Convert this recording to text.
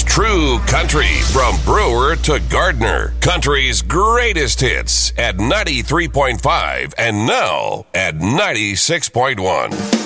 true country from brewer to gardener. Country's greatest hits at 93.5 and now at 96.1.